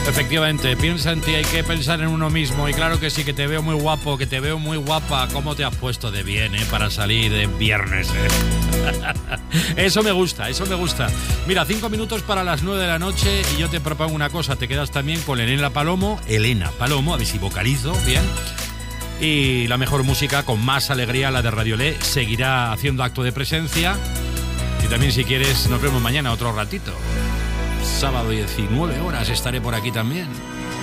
Efectivamente, piensa en ti, hay que pensar en uno mismo. Y claro que sí, que te veo muy guapo, que te veo muy guapa. ¿Cómo te has puesto de bien, para salir de viernes, Eso me gusta, eso me gusta. Mira, 5 minutos para las 9 de la noche y yo te propongo una cosa. Te quedas también con Elena Palomo, a ver si vocalizo bien. Y la mejor música, con más alegría, la de Radiolé, seguirá haciendo acto de presencia. Y también, si quieres, nos vemos mañana otro ratito. Sábado 19 horas estaré por aquí también.